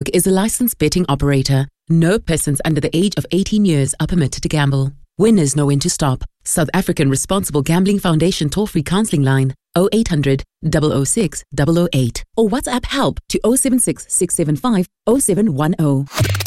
is a licensed betting operator. No persons under the age of 18 years are permitted to gamble. Winners know when to stop. South African Responsible Gambling Foundation toll-free counselling line 0800 006 008 or WhatsApp help to 076 675 0710.